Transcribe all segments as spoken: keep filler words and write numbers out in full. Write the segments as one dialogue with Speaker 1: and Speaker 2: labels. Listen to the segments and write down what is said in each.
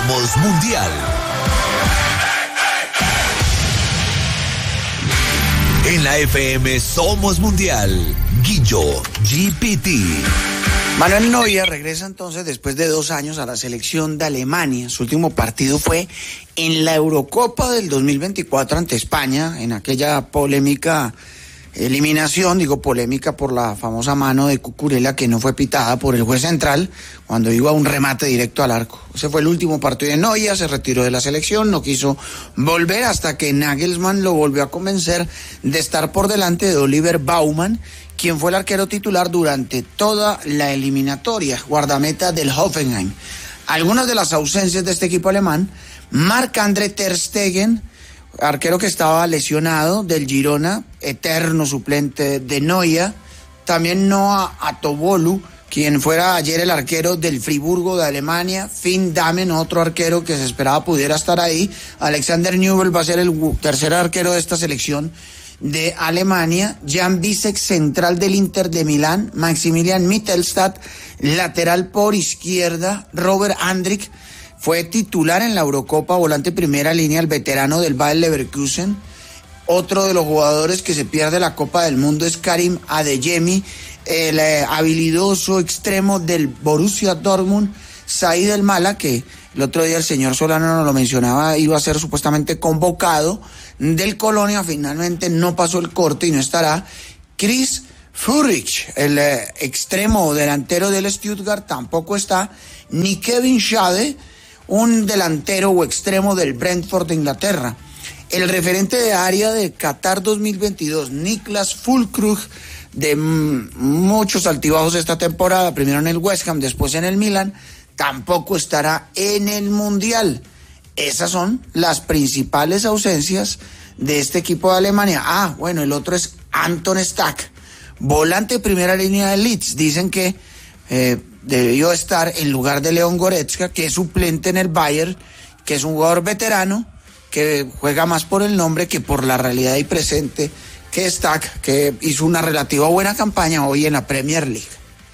Speaker 1: Somos Mundial. En la F M Somos Mundial, Guillo G P T.
Speaker 2: Manuel Neuer regresa entonces después de dos años a la selección de Alemania. Su último partido fue en la Eurocopa del dos mil veinticuatro ante España, en aquella polémica eliminación, digo polémica por la famosa mano de Cucurella que no fue pitada por el juez central cuando iba a un remate directo al arco. Ese fue el último partido de Neuer, se retiró de la selección, no quiso volver hasta que Nagelsmann lo volvió a convencer de estar por delante de Oliver Baumann, quien fue el arquero titular durante toda la eliminatoria, guardameta del Hoffenheim. Algunas de las ausencias de este equipo alemán: Marc-André ter Stegen, arquero que estaba lesionado del Girona, eterno suplente de Neuer. También Noah Atobolu, quien fuera ayer el arquero del Friburgo de Alemania. Finn Dahmen, otro arquero que se esperaba pudiera estar ahí. Alexander Nübel va a ser el tercer arquero de esta selección de Alemania. Jan Bisek, central del Inter de Milán. Maximilian Mittelstadt, lateral por izquierda. Robert Andrich fue titular en la Eurocopa, volante primera línea, el veterano del Bayer Leverkusen. Otro de los jugadores que se pierde la Copa del Mundo es Karim Adeyemi, el eh, habilidoso extremo del Borussia Dortmund. Said El Mala, que el otro día el señor Solano nos lo mencionaba, iba a ser supuestamente convocado del Colonia, finalmente no pasó el corte y no estará. Chris Führich, el eh, extremo delantero del Stuttgart, tampoco está. Ni Kevin Schade, un delantero o extremo del Brentford de Inglaterra. El referente de área de Qatar dos mil veintidós, Niklas Füllkrug, de m- muchos altibajos esta temporada, primero en el West Ham, después en el Milan, tampoco estará en el Mundial. Esas son las principales ausencias de este equipo de Alemania. Ah, bueno, el otro es Anton Stack, volante de primera línea de Leeds. Dicen que eh, debió estar en lugar de Leon Goretzka, que es suplente en el Bayern, que es un jugador veterano, que juega más por el nombre que por la realidad y presente, que Stack, que hizo una relativa buena campaña hoy en la Premier League.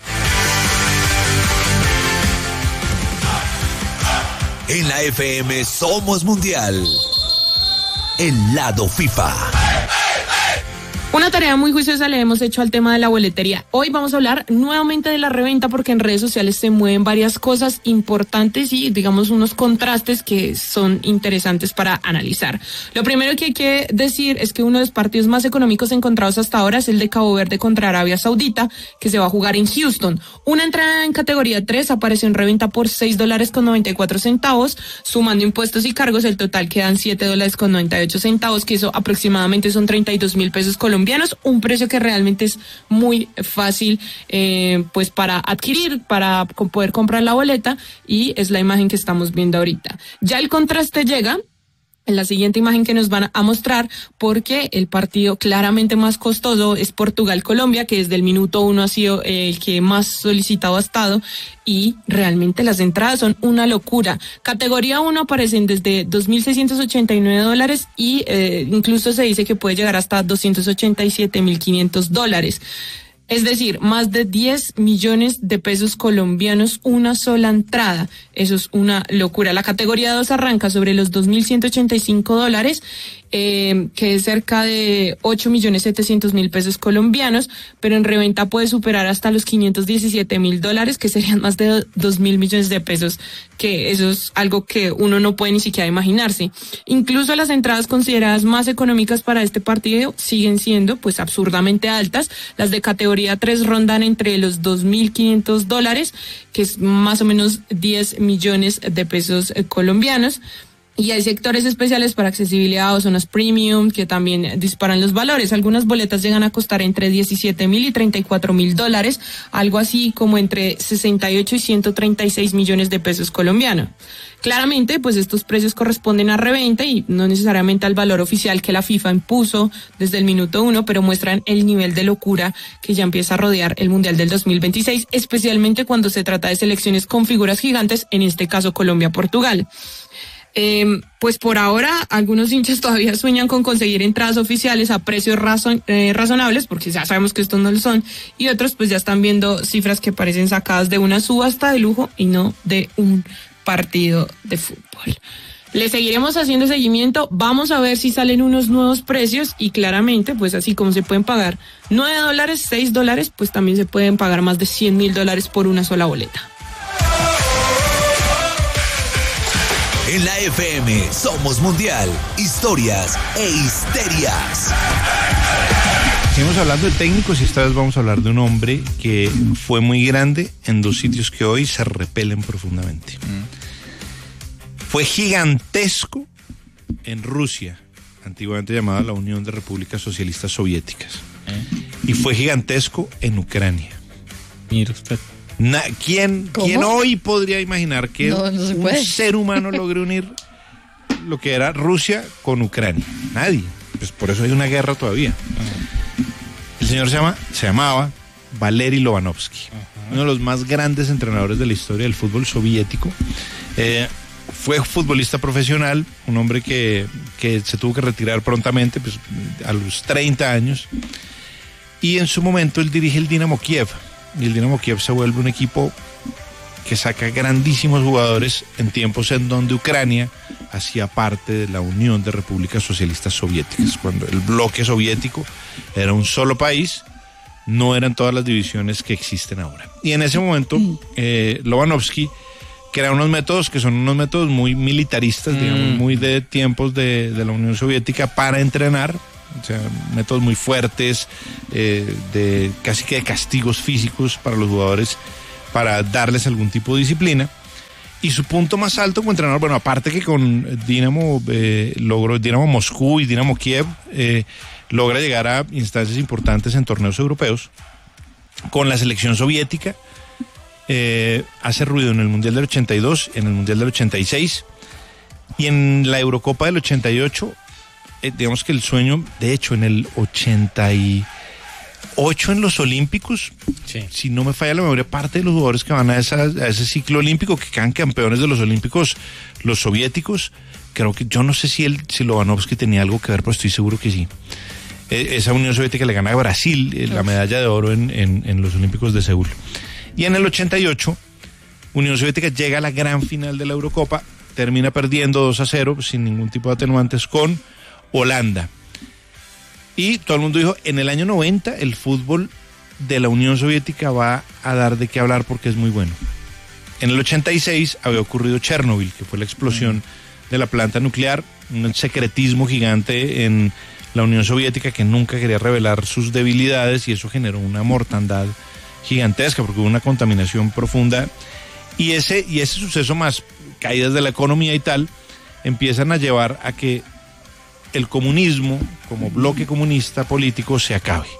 Speaker 1: En la F M Somos Mundial. El lado FIFA.
Speaker 3: Una tarea muy juiciosa le hemos hecho al tema de la boletería. Hoy vamos a hablar nuevamente de la reventa porque en redes sociales se mueven varias cosas importantes y digamos unos contrastes que son interesantes para analizar. Lo primero que hay que decir es que uno de los partidos más económicos encontrados hasta ahora es el de Cabo Verde contra Arabia Saudita, que se va a jugar en Houston. Una entrada en categoría tres apareció en reventa por seis dólares con noventa y cuatro centavos, sumando impuestos y cargos el total quedan siete dólares con noventa y ocho centavos, que eso aproximadamente son treinta y dos mil pesos colombianos. Un precio que realmente es muy fácil eh, pues para adquirir, para poder comprar la boleta, y es la imagen que estamos viendo ahorita. Ya el contraste llega en la siguiente imagen que nos van a mostrar, porque el partido claramente más costoso es Portugal-Colombia, que desde el minuto uno ha sido el que más solicitado ha estado, y realmente las entradas son una locura. Categoría uno aparecen desde dos mil seiscientos ochenta y nueve dólares y eh, incluso se dice que puede llegar hasta doscientos ochenta y siete mil quinientos dólares. Es decir, más de diez millones de pesos colombianos una sola entrada. Eso es una locura. La categoría dos arranca sobre los dos mil ciento ochenta y cinco dólares, eh, que es cerca de ocho millones setecientos mil pesos colombianos, pero en reventa puede superar hasta los quinientos diecisiete mil dólares, que serían más de dos mil millones de pesos, que eso es algo que uno no puede ni siquiera imaginarse. Incluso las entradas consideradas más económicas para este partido siguen siendo pues absurdamente altas. Las de categoría tres rondan entre los dos mil quinientos dólares, que es más o menos diez millones de pesos eh, colombianos. Y hay sectores especiales para accesibilidad o zonas premium que también disparan los valores. Algunas boletas llegan a costar entre diecisiete mil y treinta y cuatro mil dólares, algo así como entre sesenta y ocho y ciento treinta y seis millones de pesos colombianos. Claramente, pues estos precios corresponden a reventa y no necesariamente al valor oficial que la FIFA impuso desde el minuto uno, pero muestran el nivel de locura que ya empieza a rodear el Mundial del dos mil veintiséis, especialmente cuando se trata de selecciones con figuras gigantes, en este caso Colombia-Portugal. Eh, pues por ahora algunos hinchas todavía sueñan con conseguir entradas oficiales a precios razon, eh, razonables, porque ya sabemos que estos no lo son, y otros pues ya están viendo cifras que parecen sacadas de una subasta de lujo y no de un partido de fútbol. Le seguiremos haciendo seguimiento, vamos a ver si salen unos nuevos precios y claramente, pues así como se pueden pagar nueve dólares, seis dólares, pues también se pueden pagar más de cien mil dólares por una sola boleta.
Speaker 1: En la F M somos mundial, historias e histerias.
Speaker 4: Seguimos hablando de técnicos y esta vez vamos a hablar de un hombre que fue muy grande en dos sitios que hoy se repelen profundamente. Mm. Fue gigantesco en Rusia, antiguamente llamada la Unión de Repúblicas Socialistas Soviéticas. ¿Eh? Y fue gigantesco en Ucrania.
Speaker 5: Mira usted.
Speaker 4: Na, ¿quién, ¿Quién hoy podría imaginar que no, no un puede. ser humano logre unir lo que era Rusia con Ucrania? Nadie. Pues por eso hay una guerra todavía. Uh-huh. El señor se, llama, se llamaba Valery Lobanovsky, uh-huh. uno de los más grandes entrenadores de la historia del fútbol soviético. Eh, Fue futbolista profesional, un hombre que, que se tuvo que retirar prontamente, pues, a los treinta años. Y en su momento él dirige el Dinamo Kiev. Y el Dinamo Kiev se vuelve un equipo que saca grandísimos jugadores en tiempos en donde Ucrania hacía parte de la Unión de Repúblicas Socialistas Soviéticas. Cuando el bloque soviético era un solo país, no eran todas las divisiones que existen ahora. Y en ese momento, eh, Lobanovsky crea unos métodos que son unos métodos muy militaristas, mm. digamos, muy de tiempos de, de la Unión Soviética para entrenar, o sea, métodos muy fuertes, eh, de casi que de castigos físicos para los jugadores, para darles algún tipo de disciplina. Y su punto más alto como entrenador, bueno, aparte que con Dinamo, eh, logró Dinamo Moscú y Dinamo Kiev, eh, logra llegar a instancias importantes en torneos europeos, con la selección soviética. Eh, hace ruido en el Mundial del ochenta y dos, en el Mundial del ochenta y seis y en la Eurocopa del ochenta y ocho, eh, digamos que el sueño, de hecho en el ochenta y ocho en los Olímpicos, sí. si no me falla la memoria, parte de los jugadores que van a, esa, a ese ciclo olímpico, que quedan campeones de los Olímpicos, los soviéticos, creo que, yo no sé si, el, si Lobanovsky tenía algo que ver, pero estoy seguro que sí. Eh, esa Unión Soviética le gana a Brasil eh, la medalla de oro en, en, en los Olímpicos de Seúl. Y en el ochenta y ocho, Unión Soviética llega a la gran final de la Eurocopa, termina perdiendo dos a cero, sin ningún tipo de atenuantes, con Holanda. Y todo el mundo dijo, en el año noventa, el fútbol de la Unión Soviética va a dar de qué hablar porque es muy bueno. En el ochenta y seis había ocurrido Chernobyl, que fue la explosión mm. de la planta nuclear, un secretismo gigante en la Unión Soviética que nunca quería revelar sus debilidades, y eso generó una mortandad gigantesca porque hubo una contaminación profunda, y ese y ese suceso más caídas de la economía y tal empiezan a llevar a que el comunismo como bloque comunista político se acabe.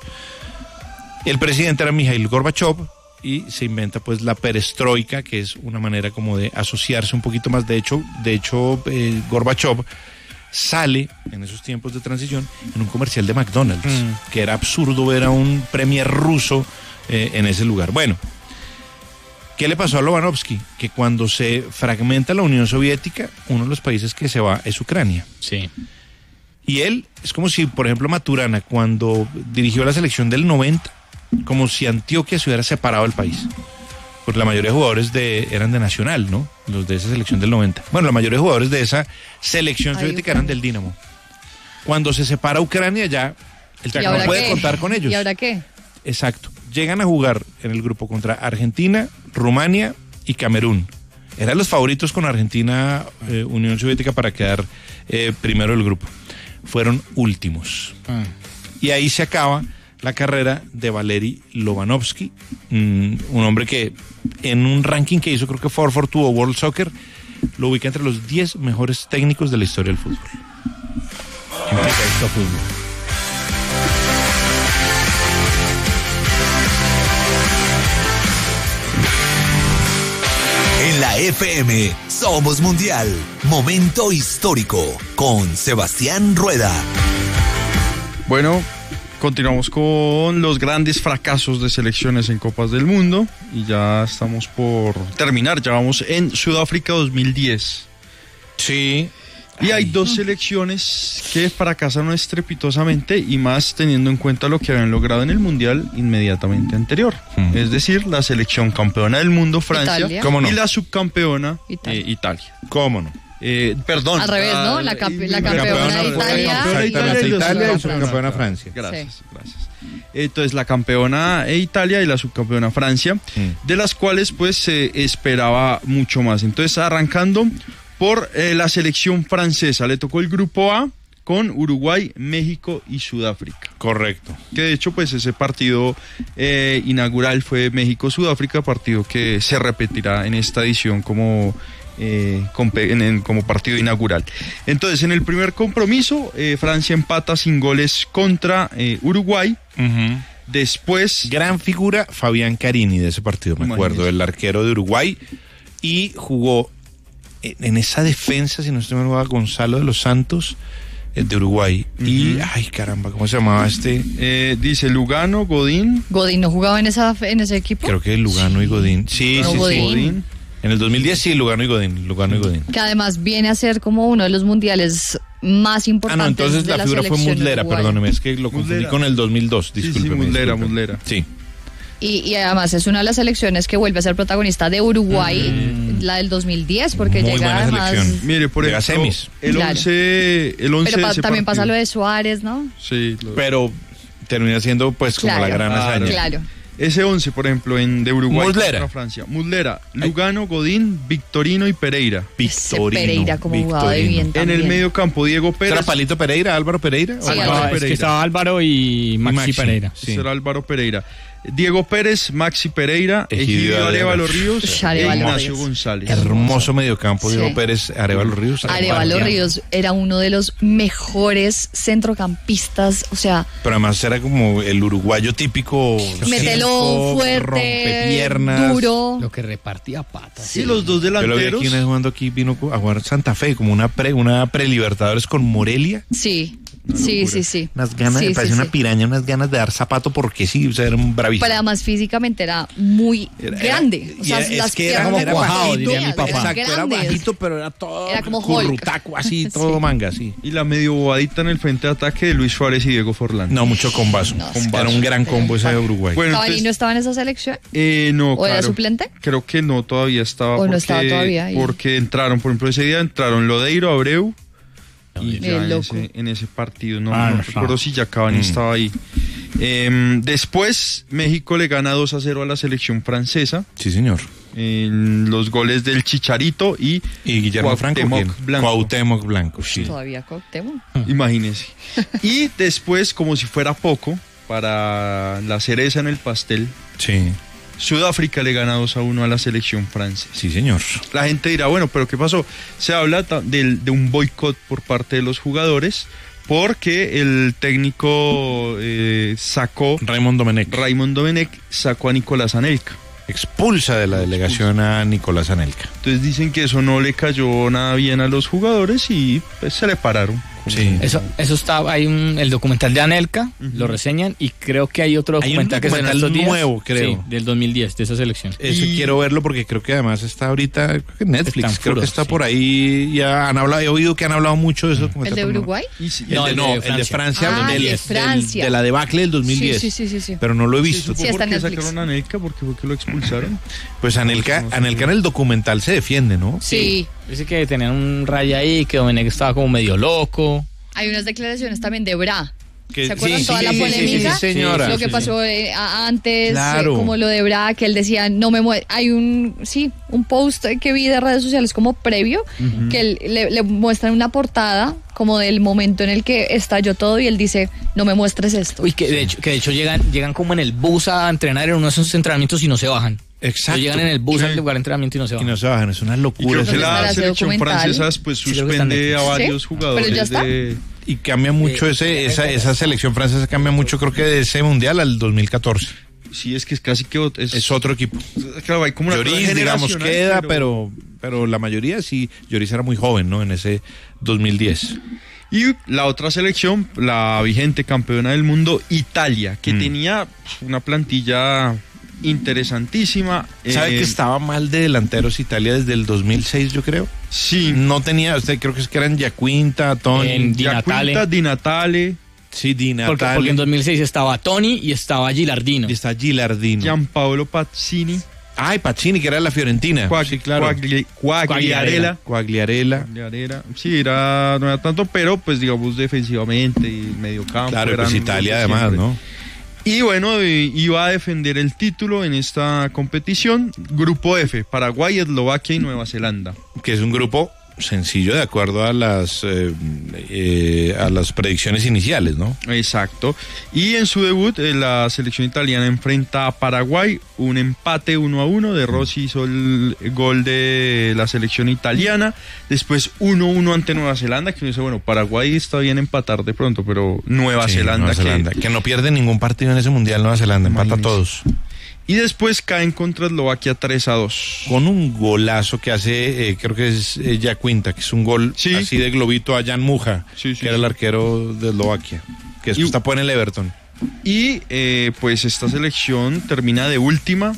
Speaker 4: El presidente era Mikhail Gorbachev y se inventa pues la perestroika, que es una manera como de asociarse un poquito más. De hecho, de hecho eh, Gorbachev sale en esos tiempos de transición en un comercial de McDonald's, mm. que era absurdo ver a un premier ruso Eh, en ese lugar. Bueno, ¿qué le pasó a Lobanovsky? Que cuando se fragmenta la Unión Soviética, uno de los países que se va es Ucrania.
Speaker 5: Sí.
Speaker 4: Y él, es como si, por ejemplo, Maturana, cuando dirigió la selección del noventa, como si Antioquia se hubiera separado del país. Porque la mayoría de jugadores de, eran de Nacional, ¿no? Los de esa selección del noventa. Bueno, la mayoría de jugadores de esa selección Ay, soviética Ucrania. eran del Dinamo. Cuando se separa Ucrania, ya el Chaco no puede qué? contar con ellos.
Speaker 6: ¿Y ahora qué?
Speaker 4: Exacto. Llegan a jugar en el grupo contra Argentina, Rumania y Camerún. Eran los favoritos con Argentina, eh, Unión Soviética, para quedar eh, primero del grupo. Fueron últimos. Ah. Y ahí se acaba la carrera de Valery Lobanovsky, mm, un hombre que en un ranking que hizo, creo que cuatro cuatro dos o World Soccer, lo ubica entre los diez mejores técnicos de la historia del fútbol. Implica esto a fútbol.
Speaker 1: En la F M somos mundial. Momento histórico con Sebastián Rueda.
Speaker 7: Bueno, continuamos con los grandes fracasos de selecciones en Copas del Mundo y ya estamos por terminar, ya vamos en Sudáfrica dos mil diez.
Speaker 4: Sí,
Speaker 7: Y hay dos selecciones que fracasaron estrepitosamente y más teniendo en cuenta lo que habían logrado en el Mundial inmediatamente anterior. Mm. Es decir, la selección campeona del mundo, Francia,
Speaker 4: ¿Cómo no?
Speaker 7: y la subcampeona,
Speaker 3: Italia.
Speaker 7: Eh, Italia.
Speaker 4: ¿Cómo no?
Speaker 7: Eh, perdón.
Speaker 3: Al revés, ¿no? La, campe la campeona de Italia.
Speaker 4: Exactamente, Italia y subcampeona Francia.
Speaker 7: Gracias,
Speaker 3: sí.
Speaker 7: gracias. Entonces, la campeona e Italia y la subcampeona Francia, mm. de las cuales pues se esperaba mucho más. Entonces, arrancando por eh, la selección francesa, le tocó el grupo A con Uruguay, México y Sudáfrica.
Speaker 4: Correcto.
Speaker 7: Que de hecho, pues ese partido eh, inaugural fue México-Sudáfrica, partido que se repetirá en esta edición como... Eh, en, en, como partido inaugural. Entonces, en el primer compromiso, eh, Francia empata sin goles contra eh, Uruguay.
Speaker 4: Uh-huh.
Speaker 7: Después...
Speaker 4: Gran figura, Fabián Carini de ese partido, me Imagínese. acuerdo, el arquero de Uruguay. Y jugó en, en esa defensa, si no estoy mal, Gonzalo de los Santos, el de Uruguay. Uh-huh. Y, ay caramba, ¿cómo se llamaba este?
Speaker 7: Eh, dice Lugano, Godín.
Speaker 3: ¿Godín no jugaba en, esa, en ese equipo?
Speaker 4: Creo que Lugano sí. y Godín. Sí, no, sí,
Speaker 3: Godín.
Speaker 4: sí. Godín. En el dos mil diez sí, Lugano y Godín, Lugano y Godín.
Speaker 3: Que además viene a ser como uno de los mundiales más importantes.
Speaker 4: Ah, no, entonces
Speaker 3: de
Speaker 4: la,
Speaker 3: la
Speaker 4: figura fue Muslera,
Speaker 3: uruguaya.
Speaker 4: perdóneme, es que lo confundí Muslera. con el dos mil dos, discúlpeme.
Speaker 7: Sí, sí, Muslera, Muslera.
Speaker 4: Sí.
Speaker 3: Y, y además es una de las selecciones que vuelve a ser protagonista de Uruguay, mm. la del dos mil diez, porque
Speaker 4: Muy
Speaker 3: llega además...
Speaker 4: Selección.
Speaker 7: Mire, por
Speaker 4: llega
Speaker 7: ejemplo,
Speaker 4: semis.
Speaker 7: el
Speaker 3: claro.
Speaker 7: once, el once
Speaker 3: Pero pa,
Speaker 7: de
Speaker 3: también
Speaker 7: partido.
Speaker 3: pasa lo de Suárez, ¿no?
Speaker 7: Sí. Lo...
Speaker 4: Pero termina siendo pues como
Speaker 3: claro.
Speaker 4: la gran
Speaker 7: claro.
Speaker 4: hazaña.
Speaker 3: Claro.
Speaker 7: Ese once, por ejemplo, en de Uruguay
Speaker 4: Muslera.
Speaker 7: contra Francia. Muslera, Lugano, Godín, Victorino y Pereira.
Speaker 4: Victorino.
Speaker 3: Ese Pereira como jugaba de bien también.
Speaker 7: En el medio campo, Diego Pérez.
Speaker 4: ¿Era Palito Pereira, Álvaro Pereira?
Speaker 3: Sí,
Speaker 7: Álvaro
Speaker 3: Álvaro.
Speaker 7: Pereira.
Speaker 5: Es que estaba Álvaro y Maxi,
Speaker 4: Maxi.
Speaker 5: Pereira.
Speaker 7: Sí. Era Álvaro Pereira. Diego Pérez, Maxi Pereira,
Speaker 4: Egidio
Speaker 7: Egidio Arévalo Ríos
Speaker 3: Ríos.
Speaker 7: e
Speaker 3: Arevalo
Speaker 7: Ignacio
Speaker 3: Ríos.
Speaker 7: González.
Speaker 4: Hermoso mediocampo,
Speaker 3: Sí.
Speaker 4: Diego Pérez, Arévalo Ríos.
Speaker 3: Arévalo Ríos era uno de los mejores centrocampistas, o sea...
Speaker 4: Pero además era como el uruguayo típico.
Speaker 3: Mételo fuerte,
Speaker 4: rompepiernas.
Speaker 3: duro.
Speaker 5: Lo que repartía patas.
Speaker 7: Sí, los dos
Speaker 4: Yo lo vi
Speaker 7: delanteros.
Speaker 4: aquí una vez jugando aquí, vino a jugar Santa Fe, como una pre, una pre-Libertadores con Morelia.
Speaker 3: Sí, sí, sí, sí.
Speaker 4: Unas ganas,
Speaker 3: sí,
Speaker 4: me parece
Speaker 3: sí,
Speaker 4: una
Speaker 3: sí.
Speaker 4: piraña, unas ganas de dar zapato porque sí, o sea, era un bravísimo.
Speaker 3: Pero además físicamente era muy
Speaker 4: Era-
Speaker 3: grande.
Speaker 4: era-
Speaker 3: O sea,
Speaker 4: y era-
Speaker 3: las
Speaker 4: es que era
Speaker 3: piernas
Speaker 4: como
Speaker 3: eran
Speaker 5: cuajado,
Speaker 3: grandes,
Speaker 5: diría mi papá.
Speaker 3: eran
Speaker 4: Exacto, era
Speaker 3: grandes.
Speaker 4: bajito, pero era todo
Speaker 3: Era como Hulk.
Speaker 4: currutaco, así,
Speaker 3: Sí.
Speaker 4: todo manga, así.
Speaker 7: Y la medio bobadita en el frente de ataque de Luis Suárez y Diego Forlán.
Speaker 4: No, mucho combazo.
Speaker 3: No,
Speaker 4: Era
Speaker 3: sí.
Speaker 4: un gran combo ese de Uruguay.
Speaker 7: Bueno,
Speaker 3: ¿Cavani
Speaker 7: entonces,
Speaker 3: no estaba en esa selección?
Speaker 7: eh, no,
Speaker 3: ¿O era
Speaker 7: claro.
Speaker 3: suplente?
Speaker 7: Creo que no, todavía estaba.
Speaker 3: ¿O no
Speaker 7: porque,
Speaker 3: estaba todavía ahí?
Speaker 7: Porque entraron, por ejemplo, ese día entraron Lodeiro, Abreu y
Speaker 3: Qué
Speaker 7: ya en
Speaker 3: loco.
Speaker 7: ese, en ese partido. No,
Speaker 5: Ah,
Speaker 7: no
Speaker 5: no
Speaker 7: recuerdo
Speaker 5: estaba.
Speaker 7: si ya Cavani
Speaker 4: Mm.
Speaker 7: estaba ahí. Eh, después, México le gana dos a cero a la selección francesa.
Speaker 4: Sí, señor.
Speaker 7: En los goles del Chicharito y,
Speaker 4: Y Guillermo Franco,
Speaker 7: Cuauhtémoc
Speaker 4: ¿quién?
Speaker 7: Blanco.
Speaker 4: Cuauhtémoc Blanco, sí.
Speaker 3: Todavía Cuauhtémoc.
Speaker 7: Imagínense. Y después, como si fuera poco, para la cereza en el pastel,
Speaker 4: Sí,
Speaker 7: Sudáfrica le gana dos a uno a la selección francesa.
Speaker 4: sí, señor.
Speaker 7: La gente dirá, bueno, pero ¿qué pasó? Se habla ta- del- de un boicot por parte de los jugadores porque el técnico eh, sacó,
Speaker 4: Raymond Domenech
Speaker 7: Raymond Domenech sacó a Nicolás Anelka.
Speaker 4: expulsa de la delegación a Nicolás Anelka.
Speaker 7: Entonces dicen que eso no le cayó nada bien a los jugadores y pues, se le pararon.
Speaker 4: Sí.
Speaker 5: Eso, eso está, hay un, el documental de Anelka,
Speaker 7: Ujú.
Speaker 5: lo reseñan y creo que hay otro
Speaker 4: Hay un
Speaker 5: documental que se
Speaker 4: documental
Speaker 5: estos días.
Speaker 4: nuevo, creo.
Speaker 5: Sí, del dos mil diez, de esa selección.
Speaker 4: Ese
Speaker 7: Y-
Speaker 4: quiero verlo porque creo que además está ahorita creo que en Netflix,
Speaker 5: Está en
Speaker 4: creo que
Speaker 5: Furor,
Speaker 4: está
Speaker 5: sí.
Speaker 4: por ahí, ya han hablado, he oído que han hablado mucho de eso.
Speaker 3: ¿El de Uruguay?
Speaker 7: Y si-
Speaker 4: El
Speaker 5: No,
Speaker 4: de,
Speaker 5: el de
Speaker 4: no, el de
Speaker 5: Francia.
Speaker 4: Francia,
Speaker 3: Ah,
Speaker 4: del-
Speaker 3: el de
Speaker 4: del-
Speaker 3: Francia.
Speaker 4: de la debacle del dos mil diez.
Speaker 3: Sí, sí, sí, sí, sí.
Speaker 4: Pero no lo he
Speaker 7: ¿Se
Speaker 4: visto.
Speaker 7: supo
Speaker 3: Sí, está
Speaker 7: por
Speaker 3: en
Speaker 7: qué
Speaker 3: Netflix.
Speaker 7: sacaron a Anelka? ¿Por qué fue que lo expulsaron?
Speaker 4: Pues Anelka,
Speaker 7: No sé.
Speaker 4: Anelka en el documental se defiende, ¿no?
Speaker 3: Sí.
Speaker 5: Dice que tenían un raya ahí, que Domenech estaba como medio loco.
Speaker 3: Hay unas declaraciones también de Bra.
Speaker 4: Que-
Speaker 3: ¿Se acuerdan
Speaker 4: sí,
Speaker 3: toda
Speaker 4: sí,
Speaker 3: la
Speaker 4: sí, sí,
Speaker 3: polémica?
Speaker 4: sí, señora.
Speaker 3: Lo que
Speaker 5: Sí,
Speaker 3: pasó eh, a- antes,
Speaker 4: Claro.
Speaker 3: eh, como lo de Bra, que él decía, no me mueve. Hay un, sí, un post que vi de redes sociales como previo, que él, le, le muestran una portada como del momento en el que estalló todo y él dice, no me muestres esto.
Speaker 5: Uy, que de hecho, que de hecho llegan, llegan como en el bus a entrenar en uno de esos entrenamientos y no se bajan.
Speaker 4: Exacto.
Speaker 5: Llegan en el bus
Speaker 7: Sí.
Speaker 5: al lugar de entrenamiento y no se
Speaker 4: Y
Speaker 5: bajan.
Speaker 4: no se bajan, es una
Speaker 7: Y
Speaker 4: locura.
Speaker 7: creo
Speaker 4: ese-
Speaker 7: que
Speaker 3: Para
Speaker 7: la
Speaker 3: ese
Speaker 7: selección
Speaker 3: documental.
Speaker 7: francesa pues
Speaker 5: Sí, creo que está en
Speaker 7: suspende a
Speaker 5: Netflix.
Speaker 7: varios
Speaker 3: ¿Sí?
Speaker 7: jugadores
Speaker 3: ¿Pero ya está?
Speaker 7: de...
Speaker 4: Y cambia mucho
Speaker 5: Eh,
Speaker 4: ese, esa, esa selección francesa cambia mucho, creo que de ese mundial al dos mil catorce.
Speaker 7: Sí, es que es casi que... ot- Es,
Speaker 4: Es otro equipo.
Speaker 7: claro, hay como una cosa
Speaker 4: Lloris, digamos,
Speaker 7: generacional,
Speaker 4: queda, pero, pero la mayoría sí. Lloris era muy joven, ¿no? En ese dos mil diez.
Speaker 7: Y la otra selección, la vigente campeona del mundo, Italia, que
Speaker 4: Mm.
Speaker 7: tenía una plantilla interesantísima.
Speaker 4: ¿Sabe
Speaker 7: eh,
Speaker 4: que estaba mal de delanteros Italia desde el dos mil seis, yo creo?
Speaker 7: Sí.
Speaker 4: No tenía, usted creo que es que eran Giaquinta, Toni,
Speaker 5: En Di Natale.
Speaker 7: Giaquinta, Di Natale,
Speaker 4: sí, Di Natale,
Speaker 5: Porque, porque en dos mil seis estaba Toni y estaba Gilardino.
Speaker 4: y está Gilardino.
Speaker 7: Gianpaolo Pazzini,
Speaker 4: Ay, Pacini, que era de la Fiorentina.
Speaker 7: Quag-
Speaker 4: Sí, claro.
Speaker 7: Quagli- Quagliarella.
Speaker 4: Quagliarella.
Speaker 7: Quagliarella. Sí, era, no era tanto, pero pues digamos defensivamente y medio campo.
Speaker 4: Claro,
Speaker 7: eran
Speaker 4: pues
Speaker 7: los
Speaker 4: Italia
Speaker 7: de
Speaker 4: además,
Speaker 7: siempre.
Speaker 4: ¿no?
Speaker 7: Y bueno, eh, iba a defender el título en esta competición. Grupo F, Paraguay, Eslovaquia y Nueva Zelanda.
Speaker 4: Que es un grupo sencillo de acuerdo a las eh, eh, a las predicciones iniciales, ¿no?
Speaker 7: Exacto. Y en su debut, eh, la selección italiana enfrenta a Paraguay, un empate uno a uno. De Rossi hizo el gol de la selección italiana. Después uno a uno ante Nueva Zelanda, que uno dice, bueno, Paraguay está bien empatar de pronto, pero Nueva
Speaker 4: Sí,
Speaker 7: Zelanda,
Speaker 4: Nueva Zelanda,
Speaker 7: que...
Speaker 4: que no pierde ningún partido en ese mundial. Nueva Zelanda empata a
Speaker 7: Imagínese.
Speaker 4: todos.
Speaker 7: Y después caen contra Eslovaquia tres a dos.
Speaker 4: Con un golazo que hace, eh, creo que es eh, Giaquinta, que es un gol
Speaker 7: Sí.
Speaker 4: así de globito a Jan Muja,
Speaker 7: Sí, sí,
Speaker 4: que era
Speaker 7: sí.
Speaker 4: el arquero de Eslovaquia, que después
Speaker 7: Y-
Speaker 4: está en el Everton.
Speaker 7: Y eh, pues esta selección termina de última,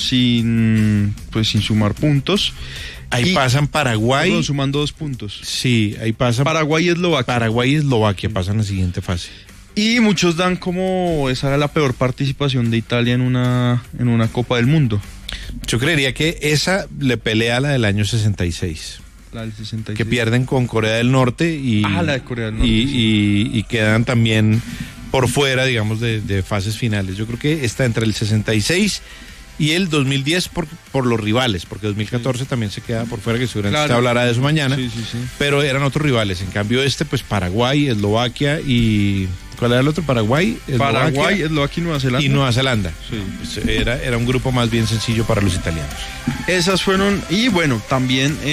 Speaker 7: sin pues sin sumar puntos.
Speaker 4: Ahí
Speaker 7: Y-
Speaker 4: pasan Paraguay.
Speaker 7: Perdón, sumando dos puntos.
Speaker 4: Sí, ahí pasan
Speaker 7: Paraguay y Eslovaquia.
Speaker 4: Paraguay y Eslovaquia, pasan la siguiente fase.
Speaker 7: Y muchos dan como esa era la peor participación de Italia en una, en una Copa del Mundo.
Speaker 4: Yo creería que esa le pelea a la del año sesenta y seis.
Speaker 7: La del sesenta y seis.
Speaker 4: Que pierden con Corea del Norte y,
Speaker 7: Ah, la de Corea del Norte,
Speaker 4: y,
Speaker 7: sí.
Speaker 4: y- y quedan también por fuera, digamos, de, de fases finales. Yo creo que está entre el sesenta y seis y el dos mil diez por, por los rivales, porque dos mil catorce también se queda por fuera, que seguramente
Speaker 7: Claro.
Speaker 4: usted hablará de eso mañana.
Speaker 7: Sí, sí, sí.
Speaker 4: Pero eran otros rivales. En cambio este, pues Paraguay, Eslovaquia y... ¿Cuál era el otro? Paraguay, Eslovaquia
Speaker 7: Paraguay, Eslovaquia y Nueva Zelanda.
Speaker 4: y Nueva Zelanda.
Speaker 7: Sí.
Speaker 4: Pues era, era un grupo más bien sencillo para los italianos.
Speaker 7: Esas fueron, y bueno, también...